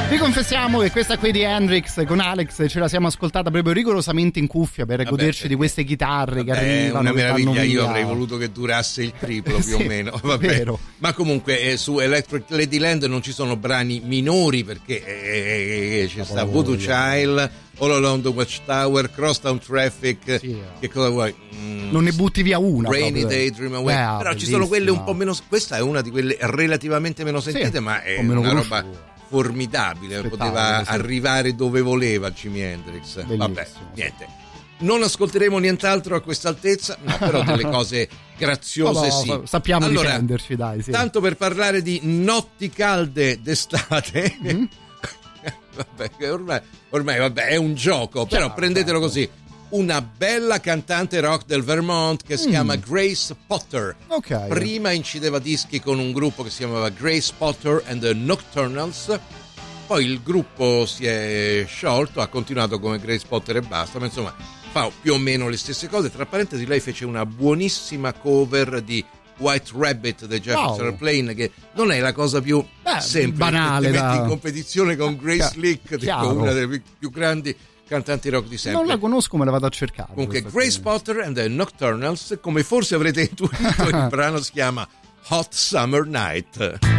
Vi confessiamo che questa qui di Hendrix con Alex ce la siamo ascoltata proprio rigorosamente in cuffia per goderci di queste chitarre che arrivano. È una meraviglia, io avrei voluto che durasse il triplo più o meno. Vabbè. Vero. Ma comunque su Electric Ladyland non ci sono brani minori perché c'è sta Voodoo Child, All Along the Watchtower, Crosstown Traffic, che cosa vuoi? Non ne butti via una. Rainy Day, Dream Away. Però ci sono quelle un po' meno, questa è una di quelle relativamente meno sentite, ma è una roba formidabile, poteva arrivare dove voleva Jimi Hendrix. Vabbè, niente, non ascolteremo nient'altro a questa altezza, no, però delle cose graziose sì. Sappiamo difenderci, dai. Sì. Tanto per parlare di notti calde d'estate, vabbè, ormai vabbè, è un gioco, però prendetelo così. Una bella cantante rock del Vermont che si chiama Grace Potter. Prima incideva dischi con un gruppo che si chiamava Grace Potter and the Nocturnals, poi il gruppo si è sciolto, ha continuato come Grace Potter e basta, ma insomma fa più o meno le stesse cose. Tra parentesi, lei fece una buonissima cover di White Rabbit dei Jefferson Airplane, che non è la cosa più semplice, banale, ti metti in competizione con Grace Slick, una delle più grandi cantanti rock di sempre. Non la conosco, me la vado a cercare. Comunque Grace Potter and the Nocturnals, come forse avrete intuito, il brano si chiama Hot Summer Night.